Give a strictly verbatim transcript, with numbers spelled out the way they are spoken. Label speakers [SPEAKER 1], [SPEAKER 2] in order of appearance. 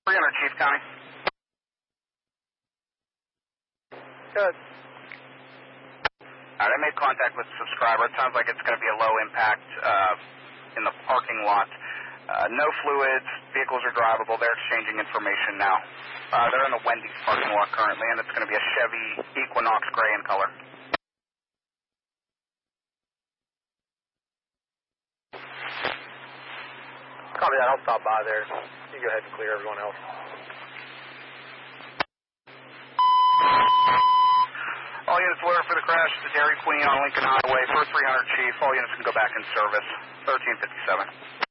[SPEAKER 1] three hundred, Chief County.
[SPEAKER 2] Good.
[SPEAKER 1] All right, I made contact with the subscriber. It sounds like it's going to be a low impact uh, in the parking lot. Uh, no fluids, vehicles are drivable. They're exchanging information now. Uh, they're in the Wendy's parking lot currently, and it's going to be a Chevy Equinox gray in color.
[SPEAKER 2] Copy that. I'll stop by there. You go ahead and clear everyone else.
[SPEAKER 1] All units alert for the crash at the Dairy Queen on Lincoln Highway. First three hundred, Chief. All units can go back in service. thirteen fifty-seven.